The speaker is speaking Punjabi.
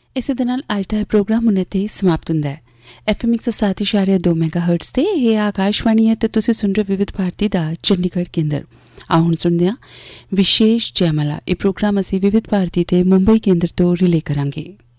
ਇਸੇ ਦੇ ਨਾਲ ਅੱਜ ਦਾ ਪ੍ਰੋਗਰਾਮ ਹੁਣ ਇੱਥੇ ਹੀ ਸਮਾਪਤ ਹੁੰਦਾ ਹੈ। FM 107.2 ਮੈਗਾਹਰਟਜ਼ ਤੇ ਇਹ ਆਕਾਸ਼ਵਾਣੀ ਹੈ ਤੇ ਤੁਸੀਂ ਸੁਣ ਰਹੇ ਵਿਵਿਧ ਭਾਰਤੀ ਦਾ ਚੰਡੀਗੜ੍ਹ ਕੇਂਦਰ। ਆਓ ਹੁਣ ਸੁਣਦੇ ਹਾਂ ਵਿਸ਼ੇਸ਼ ਜੈਮਾਲਾ। ਇਹ ਪ੍ਰੋਗਰਾਮ ਅਸੀਂ ਵਿਵਿਧ ਭਾਰਤੀ ਤੇ ਮੁੰਬਈ ਕੇਂਦਰ ਤੋਂ ਰਿਲੇ ਕਰਾਂਗੇ।